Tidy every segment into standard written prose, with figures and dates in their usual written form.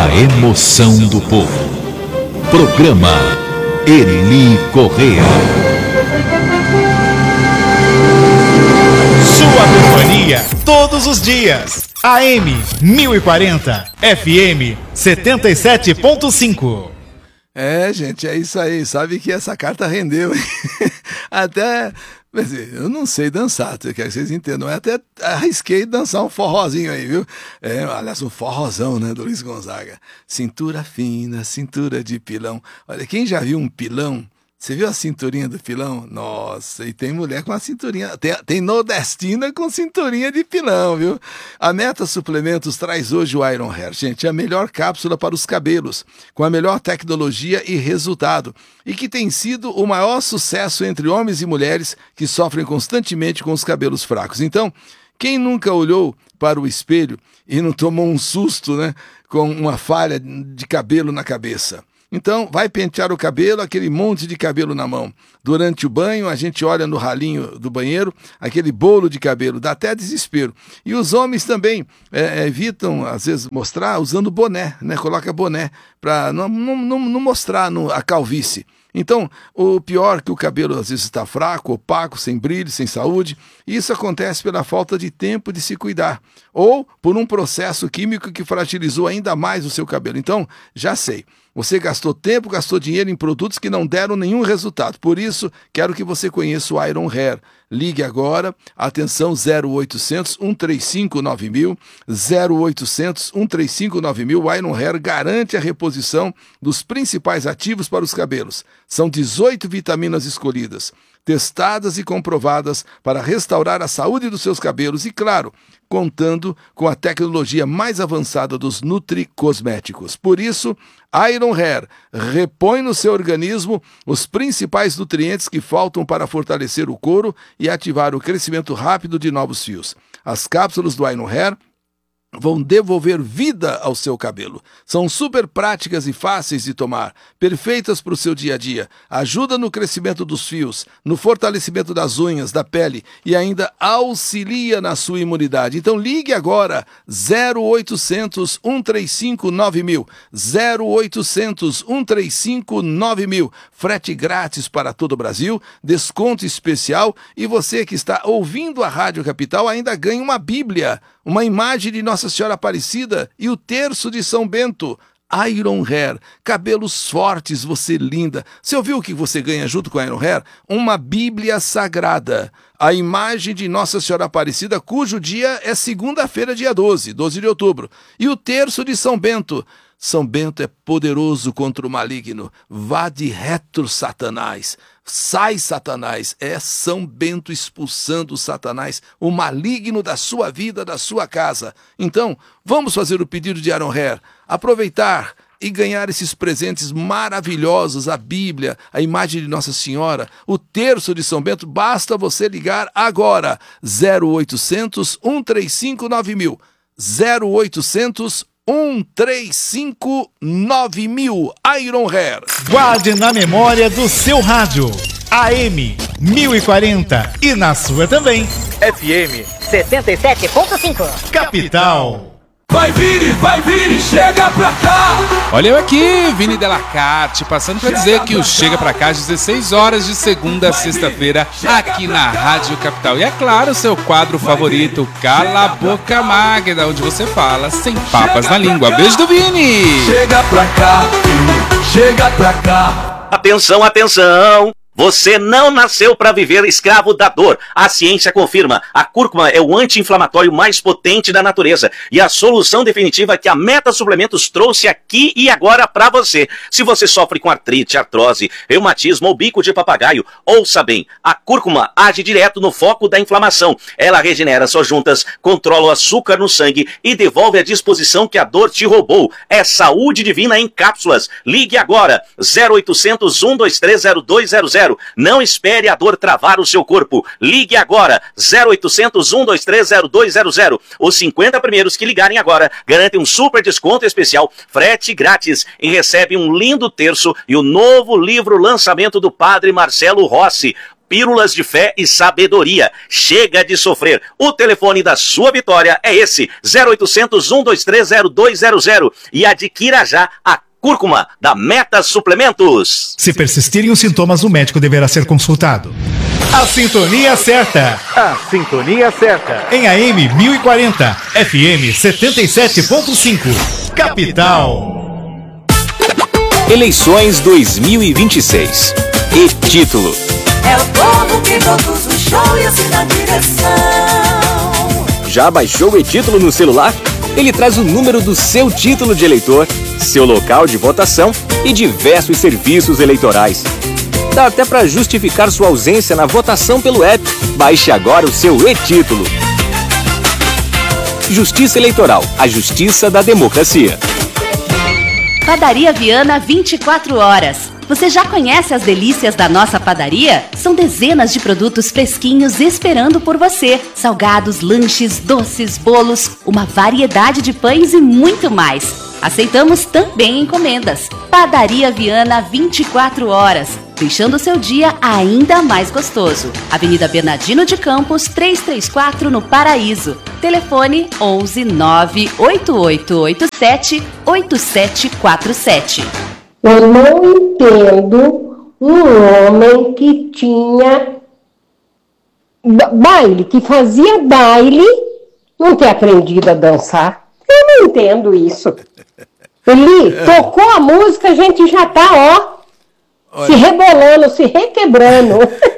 a emoção do povo. Programa Eli Correa. Sua companhia todos os dias. AM 1040, FM 77.5. Gente, é isso aí. Sabe que essa carta rendeu, hein? Até... eu não sei dançar, quero que vocês entendam. Eu até arrisquei dançar um forrozinho aí, viu? Aliás, um forrozão, né, do Luiz Gonzaga. Cintura fina, cintura de pilão. Olha, quem já viu um pilão? Você viu a cinturinha do pilão? Nossa, e tem mulher com a cinturinha, tem nordestina com cinturinha de pilão, viu? A Meta Suplementos traz hoje o Iron Hair, gente, a melhor cápsula para os cabelos, com a melhor tecnologia e resultado, e que tem sido o maior sucesso entre homens e mulheres que sofrem constantemente com os cabelos fracos. Então, quem nunca olhou para o espelho e não tomou um susto, né, com uma falha de cabelo na cabeça? Então, vai pentear o cabelo, aquele monte de cabelo na mão. Durante o banho, a gente olha no ralinho do banheiro, aquele bolo de cabelo, dá até desespero. E os homens também evitam, às vezes, mostrar usando boné, né? Coloca boné para não mostrar a calvície. Então, o pior é que o cabelo às vezes está fraco, opaco, sem brilho, sem saúde. E isso acontece pela falta de tempo de se cuidar, ou por um processo químico que fragilizou ainda mais o seu cabelo. Então, já sei. Você gastou tempo, gastou dinheiro em produtos que não deram nenhum resultado. Por isso, quero que você conheça o Iron Hair. Ligue agora, atenção, 0800 135 9000, 0800 135 9000. O Iron Hair garante a reposição dos principais ativos para os cabelos. São 18 vitaminas escolhidas, testadas e comprovadas para restaurar a saúde dos seus cabelos e, claro, contando com a tecnologia mais avançada dos nutricosméticos. Por isso, Iron Hair repõe no seu organismo os principais nutrientes que faltam para fortalecer o couro e ativar o crescimento rápido de novos fios. As cápsulas do Iron Hair vão devolver vida ao seu cabelo. São super práticas e fáceis de tomar, perfeitas para o seu dia a dia. Ajuda no crescimento dos fios, no fortalecimento das unhas, da pele e ainda auxilia na sua imunidade. Então ligue agora, 0800 135 9000, 0800 135 9000. Frete grátis para todo o Brasil, desconto especial e você que está ouvindo a Rádio Capital ainda ganha uma Bíblia, uma imagem de Nossa Senhora Aparecida e o terço de São Bento. Iron Hair, cabelos fortes, você linda. Você ouviu o que você ganha junto com a Iron Hair? Uma Bíblia Sagrada, a imagem de Nossa Senhora Aparecida, cujo dia é segunda-feira, dia 12 de outubro. E o terço de São Bento. São Bento é poderoso contra o maligno. Vá de retro, Satanás. Sai, Satanás. É São Bento expulsando Satanás, o maligno da sua vida, da sua casa. Então, vamos fazer o pedido de Iron Hair. Aproveitar e ganhar esses presentes maravilhosos, a Bíblia, a imagem de Nossa Senhora, o terço de São Bento. Basta você ligar agora. 0800 135 9000. 0800 135 9000. Iron Hair. Guarde na memória do seu rádio. AM 1040 e na sua também. FM 77.5. Capital. Vai Vini, chega pra cá! Olha eu aqui, Vini Delacarte, passando pra dizer que o Chega Pra Cá às 16 horas de segunda a sexta-feira aqui na Rádio Capital. E é claro, seu quadro favorito, Cala a Boca Magda, onde você fala sem papas na língua. Beijo do Vini! Chega pra cá, Vini, chega pra cá. Atenção, atenção! Você não nasceu para viver escravo da dor. A ciência confirma. A cúrcuma é o anti-inflamatório mais potente da natureza. E a solução definitiva que a Meta Suplementos trouxe aqui e agora para você. Se você sofre com artrite, artrose, reumatismo ou bico de papagaio, ouça bem. A cúrcuma age direto no foco da inflamação. Ela regenera suas juntas, controla o açúcar no sangue e devolve a disposição que a dor te roubou. É saúde divina em cápsulas. Ligue agora. 0800 123 0200. Não espere a dor travar o seu corpo. Ligue agora. 0800 123 0200. Os 50 primeiros que ligarem agora garantem um super desconto especial, frete grátis e recebem um lindo terço e o novo livro lançamento do Padre Marcelo Rossi. pílulas de fé e sabedoria. Chega de sofrer. O telefone da sua vitória é esse, 0800 123 0200. E adquira já a cúrcuma da Meta Suplementos. Se persistirem os sintomas, o médico deverá ser consultado. A sintonia certa. A sintonia certa. Em AM 1040, FM 77.5. Capital. Eleições 2026. E título. É o povo que produz o show e assina a direção. Já baixou o e-título no celular? Ele traz o número do seu título de eleitor, seu local de votação e diversos serviços eleitorais. Dá até para justificar sua ausência na votação pelo app. Baixe agora o seu e-título. Justiça Eleitoral, a justiça da democracia. Padaria Viana 24 horas. Você já conhece as delícias da nossa padaria? São dezenas de produtos fresquinhos esperando por você. Salgados, lanches, doces, bolos, uma variedade de pães e muito mais. Aceitamos também encomendas. Padaria Viana 24 horas, deixando o seu dia ainda mais gostoso. Avenida Bernardino de Campos, 334 no Paraíso. Telefone 11 98887 8747. Eu não entendo um homem que tinha baile, que fazia baile, não ter aprendido a dançar. Eu não entendo isso. Ele tocou a música, a gente já tá, se rebolando, se requebrando.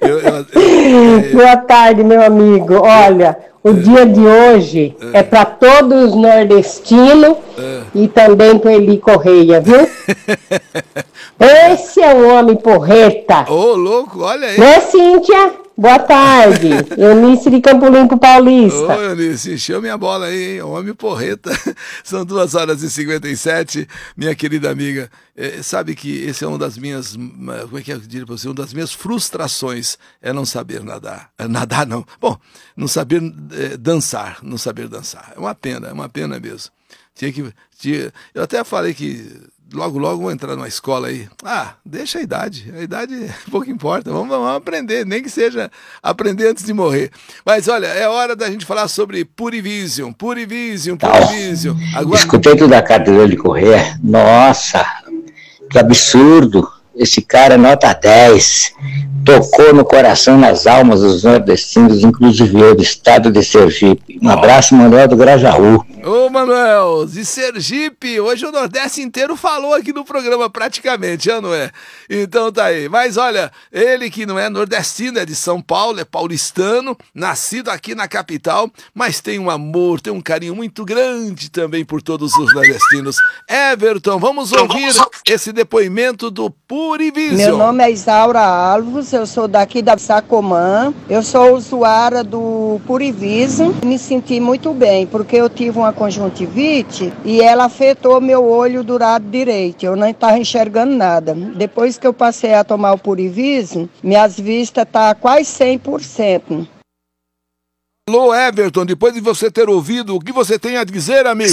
Boa tarde, meu amigo. Olha, o dia de hoje é para todos os nordestinos e também para Eli Correia, viu? Esse é um homem porreta. Ô, louco, olha aí. Né, Cíntia? Boa tarde. Eunice de Campo Limpo Paulista. Ô, Eunice, encheu minha bola aí, hein? Homem porreta. São 2h57, minha querida amiga. Sabe que esse é uma das minhas, como é que eu diria pra você? Uma das minhas frustrações é não saber nadar. Nadar não. Bom, não saber dançar, não saber dançar. É uma pena mesmo. Eu até falei que logo vou entrar numa escola aí. Deixa a idade pouco importa, vamos aprender, nem que seja aprender antes de morrer. Mas olha, é hora da gente falar sobre Purivision. Agora... Escutei tudo da carteira de Correia, nossa, que absurdo, esse cara é nota 10, tocou no coração, nas almas dos nordestinos, inclusive eu, do estado de Sergipe. Um abraço, Manuel do Grajaú. Ô, Manuel, de Sergipe, hoje o Nordeste inteiro falou aqui no programa praticamente, não é? Então tá aí. Mas olha, ele que não é nordestino, é de São Paulo, é paulistano, nascido aqui na capital, mas tem um amor, tem um carinho muito grande também por todos os nordestinos. Everton, vamos ouvir esse depoimento do Purivision. Meu nome é Isaura Alves, eu sou daqui da Sacomã, eu sou usuária do Purivision, me senti muito bem, porque eu tive uma conjuntivite e ela afetou meu olho do lado direito, eu não estava enxergando nada. Depois que eu passei a tomar o Purivision, minhas vistas estão quase 100%. Alô, Everton, depois de você ter ouvido, o que você tem a dizer, amigo?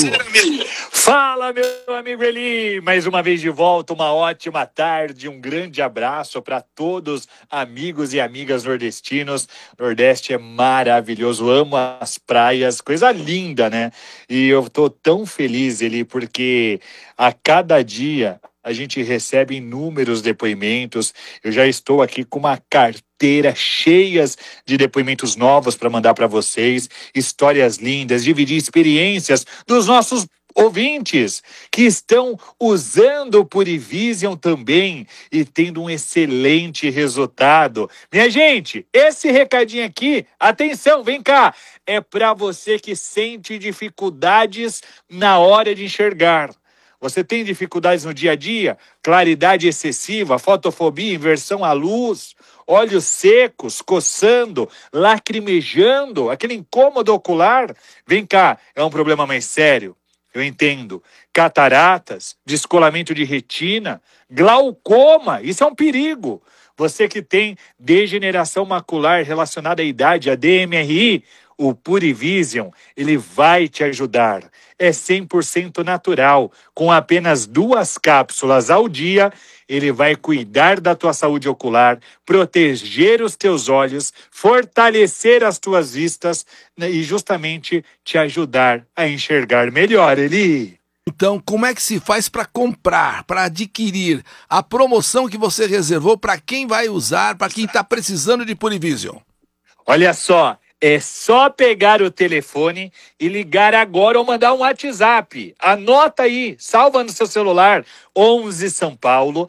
Fala, meu amigo Eli, mais uma vez de volta, uma ótima tarde, um grande abraço para todos amigos e amigas nordestinos. Nordeste é maravilhoso, amo as praias, coisa linda, né? E eu tô tão feliz, Eli, porque a cada dia a gente recebe inúmeros depoimentos. Eu já estou aqui com uma carteira cheias de depoimentos novos para mandar para vocês, histórias lindas, dividir experiências dos nossos ouvintes que estão usando o Purivision também e tendo um excelente resultado. Minha gente, esse recadinho aqui, atenção, vem cá, é para você que sente dificuldades na hora de enxergar. Você tem dificuldades no dia a dia? Claridade excessiva, fotofobia, inversão à luz, olhos secos, coçando, lacrimejando, aquele incômodo ocular? Vem cá, é um problema mais sério. Eu entendo. Cataratas, descolamento de retina, glaucoma, isso é um perigo. Você que tem degeneração macular relacionada à idade, a DMRI, O Purivision, ele vai te ajudar. É 100% natural. Com apenas 2 cápsulas ao dia, ele vai cuidar da tua saúde ocular, proteger os teus olhos, fortalecer as tuas vistas, né, e justamente te ajudar a enxergar melhor, Eli. Então, como é que se faz para comprar, para adquirir a promoção que você reservou para quem vai usar, para quem está precisando de Purivision? Olha só, é só pegar o telefone e ligar agora ou mandar um WhatsApp. Anota aí, salva no seu celular, 11 São Paulo,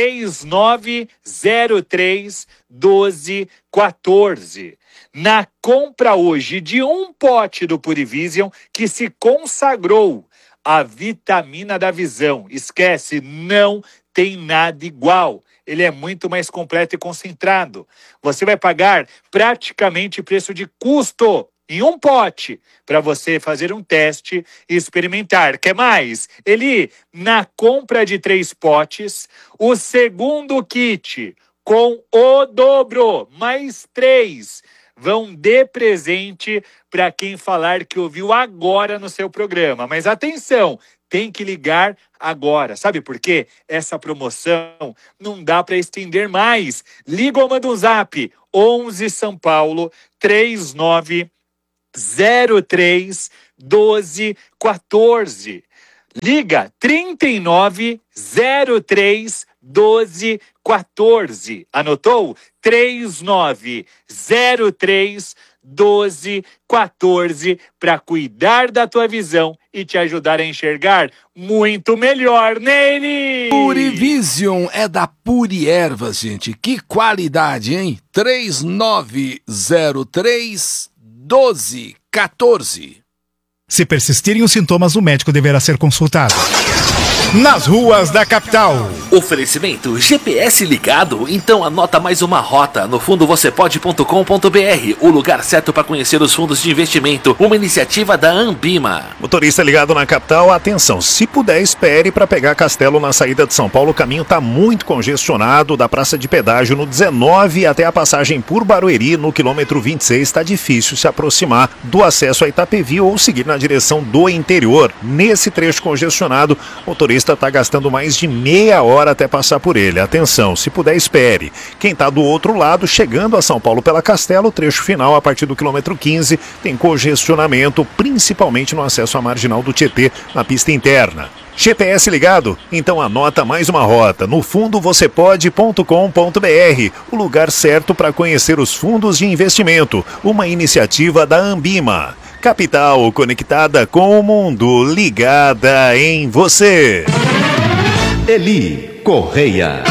3903 1214. Na compra hoje de um pote do Purivision que se consagrou a vitamina da visão. Esquece, não tem nada igual. Ele é muito mais completo e concentrado. Você vai pagar praticamente preço de custo em um pote para você fazer um teste e experimentar. Quer mais? Eli, na compra de 3 potes, o segundo kit com o dobro, mais 3, vão de presente para quem falar que ouviu agora no seu programa. Mas atenção, tem que ligar agora. Sabe por quê? Essa promoção não dá para estender mais. Liga ou manda um zap. 11 São Paulo, 3903 1214. Liga 3903 1214. Anotou? 3903 1214 para cuidar da tua visão e te ajudar a enxergar muito melhor nele. Purivision é da Puri Ervas, gente. Que qualidade, hein? 3903 1214. Se persistirem os sintomas, o médico deverá ser consultado. Nas ruas da capital. Oferecimento GPS ligado? Então anota mais uma rota no fundovocêpode.com.br, o lugar certo para conhecer os fundos de investimento, uma iniciativa da Ambima. Motorista ligado na capital, atenção, se puder espere para pegar Castelo na saída de São Paulo, o caminho está muito congestionado, da praça de pedágio no 19 até a passagem por Barueri no quilômetro 26, está difícil se aproximar do acesso a Itapevi ou seguir na direção do interior. Nesse trecho congestionado, o motorista está gastando mais de meia hora até passar por ele. Atenção, se puder espere. Quem está do outro lado, chegando a São Paulo pela Castelo, o trecho final a partir do quilômetro 15 tem congestionamento, principalmente no acesso à marginal do Tietê, na pista interna. GPS ligado? Então anota mais uma rota no fundovocêpode.com.br, o lugar certo para conhecer os fundos de investimento, uma iniciativa da Ambima. Capital conectada com o mundo, ligada em você. Eli Correia.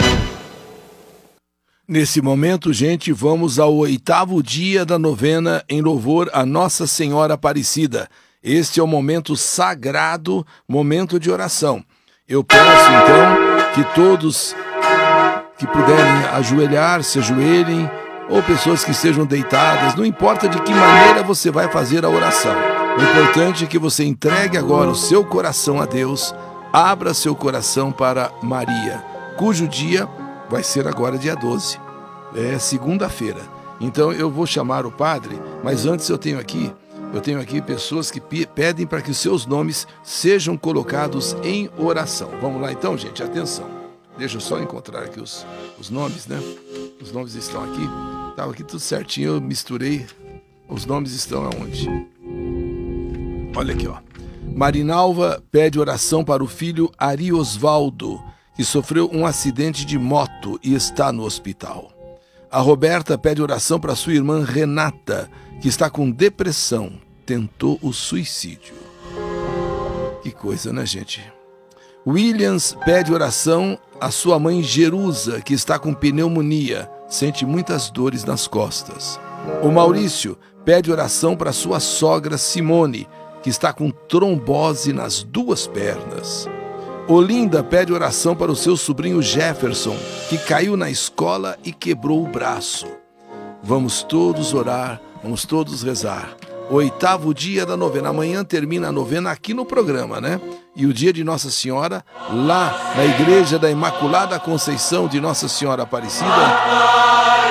Nesse momento, gente, vamos ao 8º dia da novena em louvor a Nossa Senhora Aparecida. Este é o momento sagrado, momento de oração. Eu peço, então, que todos que puderem ajoelhar, se ajoelhem, ou pessoas que estejam deitadas, não importa de que maneira você vai fazer a oração. O importante é que você entregue agora o seu coração a Deus, abra seu coração para Maria, cujo dia vai ser agora dia 12, é segunda-feira. Então eu vou chamar o padre, mas antes eu tenho aqui pessoas que pedem para que os seus nomes sejam colocados em oração. Vamos lá então, gente, atenção. Deixa eu só encontrar aqui os nomes, né? Os nomes estão aqui. Estava aqui tudo certinho, eu misturei. Os nomes estão aonde? Olha aqui, ó. Marinalva pede oração para o filho Ari Osvaldo, que sofreu um acidente de moto e está no hospital. A Roberta pede oração para sua irmã Renata, que está com depressão, tentou o suicídio. Que coisa, né, gente? Williams pede oração à sua mãe Jerusa, que está com pneumonia, sente muitas dores nas costas. O Maurício pede oração para sua sogra Simone, que está com trombose nas 2 pernas. Olinda pede oração para o seu sobrinho Jefferson, que caiu na escola e quebrou o braço. Vamos todos orar, vamos todos rezar. 8º dia da novena. Amanhã termina a novena aqui no programa, né? E o dia de Nossa Senhora, lá na Igreja da Imaculada Conceição de Nossa Senhora Aparecida,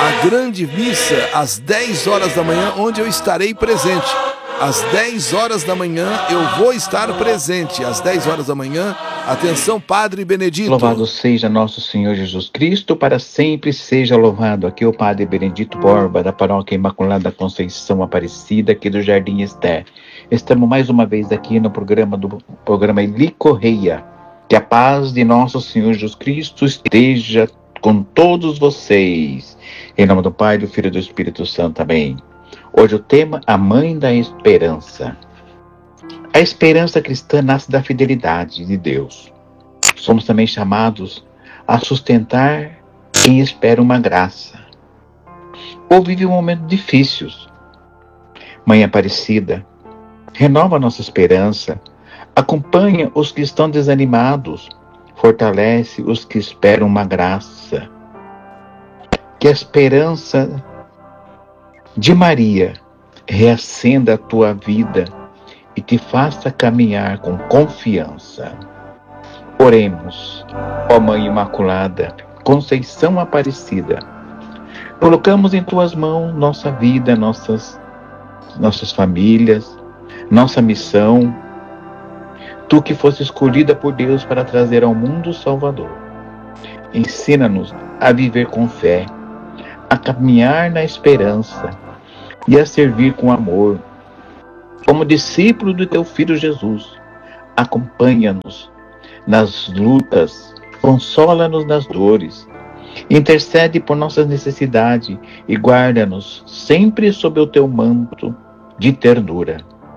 a grande missa às 10 horas da manhã, onde eu estarei presente. Às 10 horas da manhã eu vou estar presente. Às 10 horas da manhã, atenção, Padre Benedito. Louvado seja nosso Senhor Jesus Cristo, para sempre seja louvado. Aqui o Padre Benedito Borba, da Paróquia Imaculada Conceição Aparecida, aqui do Jardim Esther. Estamos mais uma vez aqui no programa Eli Correia. Que a paz de nosso Senhor Jesus Cristo esteja com todos vocês. Em nome do Pai, do Filho e do Espírito Santo. Amém. Hoje o tema, a mãe da esperança. A esperança cristã nasce da fidelidade de Deus. Somos também chamados a sustentar quem espera uma graça ou vive momentos difíceis. Mãe Aparecida, renova nossa esperança, acompanha os que estão desanimados, fortalece os que esperam uma graça. Que a esperança de Maria reacenda a tua vida e te faça caminhar com confiança. Oremos, ó Mãe Imaculada, Conceição Aparecida. Colocamos em tuas mãos nossa vida, nossas famílias, nossa missão. Tu que foste escolhida por Deus para trazer ao mundo o Salvador. Ensina-nos a viver com fé, a caminhar na esperança e a servir com amor. Como discípulo do teu Filho Jesus, acompanha-nos nas lutas, consola-nos nas dores, intercede por nossas necessidades e guarda-nos sempre sob o teu manto de ternura.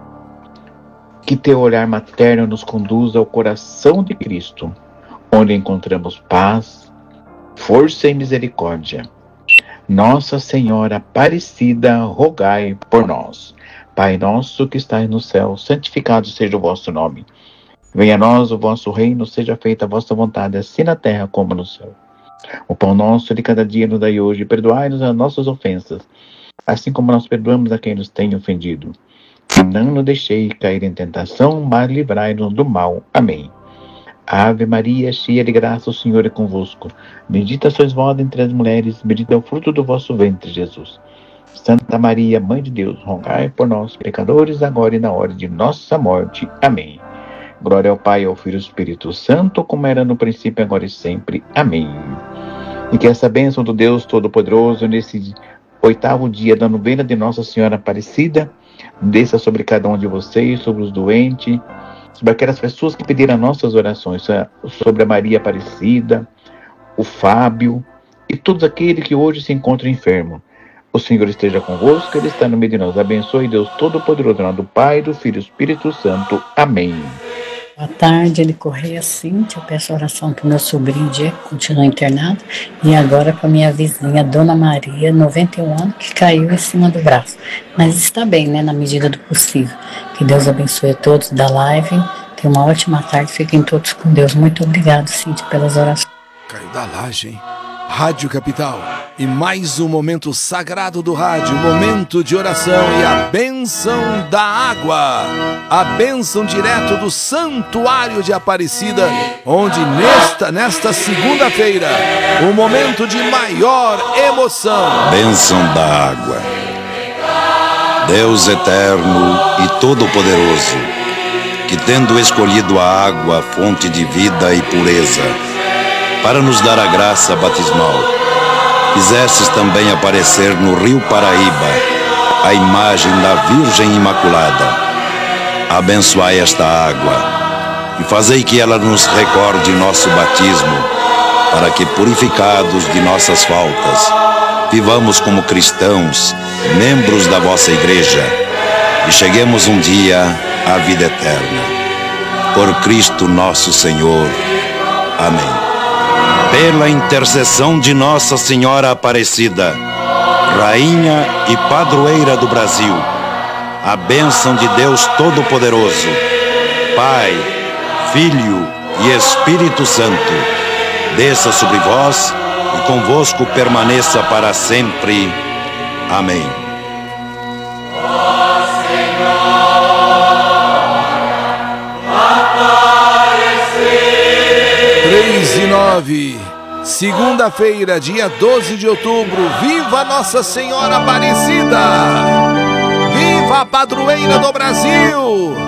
Que teu olhar materno nos conduza ao coração de Cristo, onde encontramos paz, força e misericórdia. Nossa Senhora Aparecida, rogai por nós. Pai nosso que estais no céu, santificado seja o vosso nome. Venha a nós o vosso reino, seja feita a vossa vontade, assim na terra como no céu. O pão nosso de cada dia nos dai hoje, perdoai-nos as nossas ofensas, assim como nós perdoamos a quem nos tem ofendido. Não nos deixei cair em tentação, mas livrai-nos do mal. Amém. Ave Maria, cheia de graça, o Senhor é convosco. Bendita sois vós entre as mulheres, bendito é o fruto do vosso ventre, Jesus. Santa Maria, Mãe de Deus, rogai por nós, pecadores, agora e na hora de nossa morte. Amém. Glória ao Pai, ao Filho e ao Espírito Santo, como era no princípio, agora e sempre. Amém. E que essa bênção do Deus Todo-Poderoso, nesse 8º dia da novena de Nossa Senhora Aparecida, desça sobre cada um de vocês, sobre os doentes, sobre aquelas pessoas que pediram nossas orações, sobre a Maria Aparecida, o Fábio e todos aqueles que hoje se encontram enfermos. O Senhor esteja convosco, Ele está no meio de nós. Abençoe Deus Todo-Poderoso, em nome do Pai, do Filho e do Espírito Santo. Amém. Boa tarde, Ele Correia Cíntia. Eu peço oração para o meu sobrinho Diego, que continua internado, e agora para minha vizinha, Dona Maria, 91 anos, que caiu em cima do braço. Mas está bem, né, na medida do possível. Que Deus abençoe a todos da live. Tenham uma ótima tarde, fiquem todos com Deus. Muito obrigado, Cíntia, pelas orações. Caiu da laje, hein? Rádio Capital. E mais um momento sagrado do rádio, momento de oração e a bênção da água. A bênção direto do Santuário de Aparecida, onde nesta segunda-feira, o momento de maior emoção. Bênção da água. Deus eterno e todo-poderoso, que tendo escolhido a água, fonte de vida e pureza, para nos dar a graça batismal, fizestes também aparecer no rio Paraíba a imagem da Virgem Imaculada. Abençoai esta água e fazei que ela nos recorde nosso batismo, para que, purificados de nossas faltas, vivamos como cristãos, membros da vossa igreja, e cheguemos um dia à vida eterna. Por Cristo nosso Senhor. Amém. Pela intercessão de Nossa Senhora Aparecida, Rainha e Padroeira do Brasil, a bênção de Deus Todo-Poderoso, Pai, Filho e Espírito Santo, desça sobre vós e convosco permaneça para sempre. Amém. 3:09. Segunda-feira, dia 12 de outubro. Viva Nossa Senhora Aparecida! Viva a padroeira do Brasil!